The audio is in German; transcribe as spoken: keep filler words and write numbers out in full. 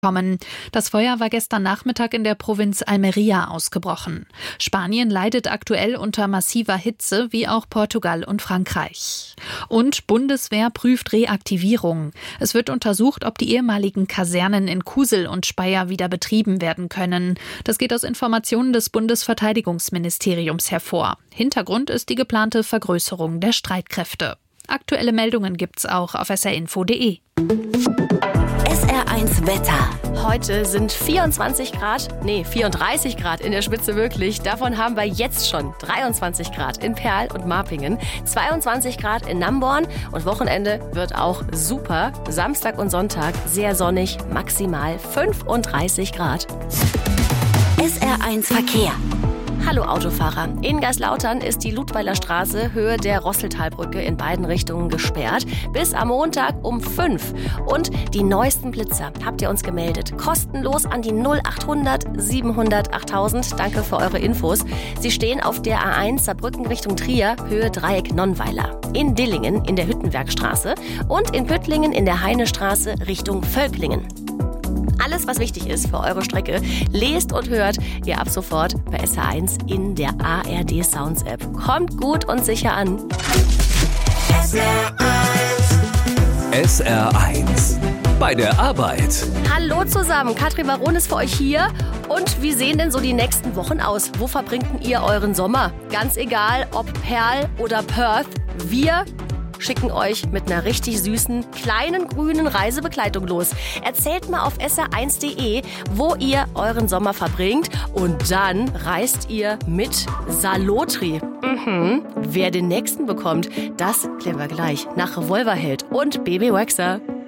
kommen. Das Feuer war gestern Nachmittag in der Provinz Almería ausgebrochen. Spanien leidet aktuell unter massiver Hitze, wie auch Portugal und Frankreich. Und Bundeswehr prüft Reaktivierung. Es wird untersucht, ob die ehemaligen Kasernen in Kusel und Speyer wieder betrieben werden können. Das geht aus Informationen des Bundesverteidigungsministeriums hervor. Hintergrund ist die geplante Vergrößerung der Streitkräfte. Aktuelle Meldungen gibt's auch auf s r info punkt d e. S R eins Wetter. Heute sind vierundzwanzig Grad, nee, vierunddreißig Grad in der Spitze wirklich. Davon haben wir jetzt schon dreiundzwanzig Grad in Perl und Marpingen, zweiundzwanzig Grad in Namborn und Wochenende wird auch super. Samstag und Sonntag sehr sonnig, maximal fünfunddreißig Grad. S R eins Verkehr. Hallo Autofahrer. In Geislautern ist die Ludweiler Straße Höhe der Rosseltalbrücke in beiden Richtungen gesperrt. Bis am Montag um fünf. Und die neuesten Blitzer habt ihr uns gemeldet. Kostenlos an die null achthundert siebenhundert achttausend. Danke für eure Infos. Sie stehen auf der A eins Saarbrücken Richtung Trier, Höhe Dreieck Nonnweiler. In Dillingen in der Hüttenwerkstraße und in Püttlingen in der Heinestraße Richtung Völklingen. Alles, was wichtig ist für eure Strecke, lest und hört ihr ab sofort bei S R eins in der A R D Sounds App. Kommt gut und sicher an. S R eins. S R eins. Bei der Arbeit. Hallo zusammen, Katrin Baron ist für euch hier. Und wie sehen denn so die nächsten Wochen aus? Wo verbringt ihr euren Sommer? Ganz egal, ob Perl oder Perth, wir schicken euch mit einer richtig süßen, kleinen, grünen Reisebegleitung los. Erzählt mal auf s r eins punkt d e, wo ihr euren Sommer verbringt und dann reist ihr mit Salotri. Mhm. Wer den nächsten bekommt, das klären wir gleich nach Revolverheld und Baby Waxer.